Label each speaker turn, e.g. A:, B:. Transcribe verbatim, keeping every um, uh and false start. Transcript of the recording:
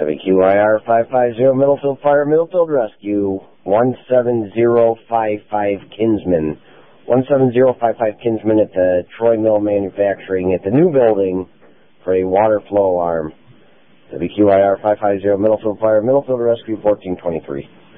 A: W Q I R five five zero Middlefield Fire, Middlefield Rescue, one seven zero five five Kinsman. one seven zero five five Kinsman at the Troy Mill Manufacturing at the new building for a water flow alarm. W Q I R five five zero Middlefield Fire, Middlefield Rescue, fourteen twenty-three.